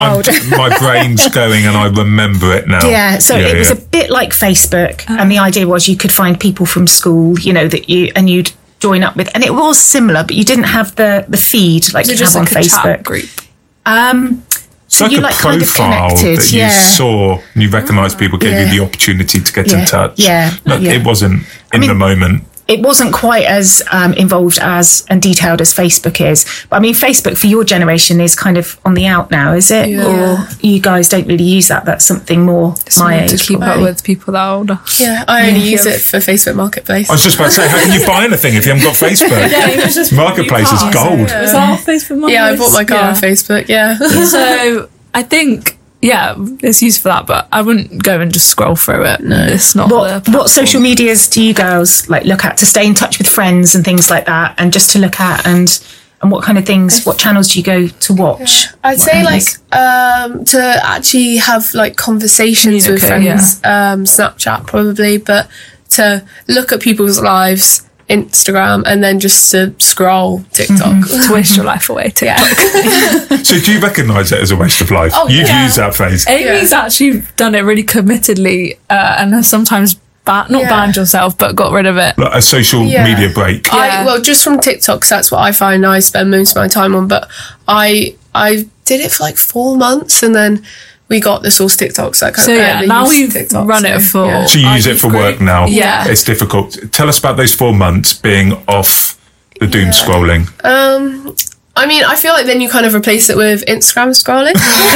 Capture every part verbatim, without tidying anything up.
I'm, my brain's going and I remember it now. Yeah, so yeah, it was yeah. a bit like Facebook, oh. and the idea was you could find people from school, you know, that you and you'd join up with, and it was similar, but you didn't have the the feed like you have on like Facebook. A chat group. Um, so like you a like kind of profile connected, that you yeah. saw, and you recognised people, gave yeah. you the opportunity to get yeah. in touch. Yeah, no, yeah. It wasn't in I mean, the moment. It wasn't quite as um, involved as and detailed as Facebook is. But I mean, Facebook for your generation is kind of on the out now, is it? Yeah. Or you guys don't really use that? That's something more It's my more age to keep probably. up with people that are older. Yeah, I only Yeah. use it for Facebook Marketplace. I was just about to say, how can you buy anything if you haven't got Facebook? Yeah, it was just Marketplace is gold. Yeah. Was that Facebook Marketplace? Yeah, I bought my car yeah. on Facebook, yeah. So I think, yeah, it's used for that, but I wouldn't go and just scroll through it. No. It's not What, the what social medias do you girls like look at to stay in touch with friends and things like that, and just to look at and and what kind of things, what channels do you go to watch? I'd What say like handles? um, to actually have like conversations with Communicate, friends, um, Snapchat probably, but to look at people's lives, Instagram, and then just to scroll TikTok. to waste your life away. TikTok. So do you recognise it as a waste of life? Oh, You've yeah. used that phrase. Amy's actually done it really committedly uh, and has sometimes ba- not Yeah. banned yourself, but got rid of it. Like a social Yeah. media break. I, Yeah. well, just from TikTok, 'cause that's what I find I spend most of my time on. But I I did it for like four months, and then we got the source TikTok. So, I kind So of yeah, barely now use we've TikTok, run so, it for- yeah. So you use I it for agree. work now. Yeah. It's difficult. Tell us about those four months being off the doom scrolling. Um, I mean, I feel like then you kind of replace it with Instagram scrolling.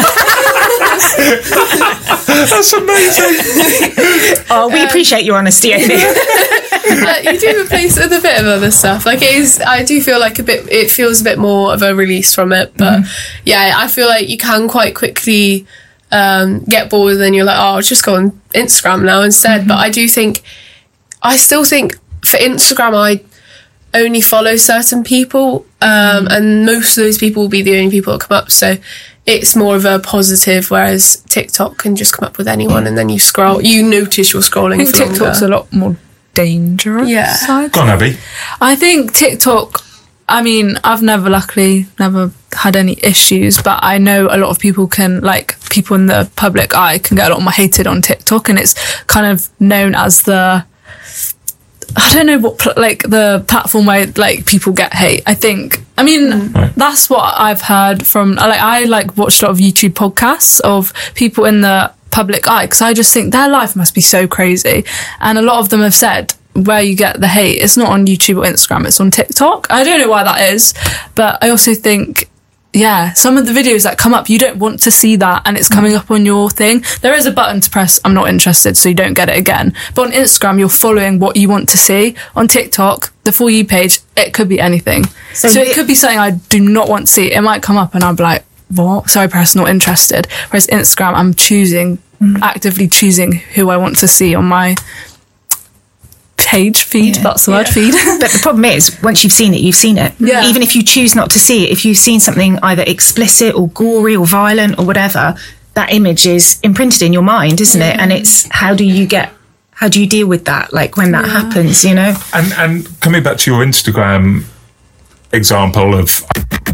That's amazing. Oh, we appreciate your honesty, Amy. uh, you do replace it with a bit of other stuff. Like it is, I do feel like a bit. It feels a bit more of a release from it. But Mm-hmm. yeah, I feel like you can quite quickly um, get bored, and then you're like, oh, I'll just go on Instagram now instead. Mm-hmm. But I do think, I still think for Instagram, I only follow certain people, um, Mm-hmm. and most of those people will be the only people that come up. So it's more of a positive, whereas TikTok can just come up with anyone, and then you scroll, you notice you're scrolling. I think for TikTok's longer. a lot more dangerous. Yeah. side. Go on, Abby. I think TikTok, I mean, I've never, luckily, never had any issues, but I know a lot of people can, like, people in the public eye can get a lot more hated on TikTok, and it's kind of known as the, I don't know what, pl- like, the platform where, like, people get hate. I think, I mean, Right. that's what I've heard from, like, I, like, watched a lot of YouTube podcasts of people in the public eye, because I just think their life must be so crazy. And a lot of them have said, where you get the hate, it's not on YouTube or Instagram, it's on TikTok. I don't know why that is, but I also think, yeah, some of the videos that come up, you don't want to see that, and it's coming up on your thing. There is a button to press, I'm not interested, so you don't get it again. But on Instagram, you're following what you want to see. On TikTok, the For You page, it could be anything. So, So it we- could be something I do not want to see. It might come up and I'll be like, what? So I press not interested. Whereas Instagram, I'm choosing, actively choosing who I want to see on my page, feed, Yeah. that's the word, Yeah. feed. But the problem is, once you've seen it, you've seen it. Yeah. Even if you choose not to see it, if you've seen something either explicit or gory or violent or whatever, that image is imprinted in your mind, isn't it? And it's how do you get, how do you deal with that? Like when that happens, you know? And and coming back to your Instagram example of